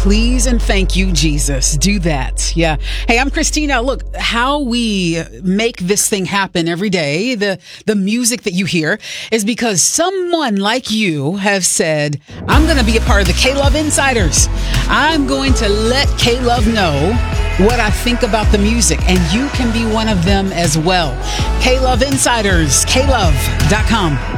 Please and thank you, Jesus. Do that. Yeah. Hey, I'm Christina. Look, how we make this thing happen every day, the music that you hear, is because someone like you have said, I'm going to be a part of the K-Love Insiders. I'm going to let K-Love know what I think about the music, and you can be one of them as well. K-Love Insiders, klove.com.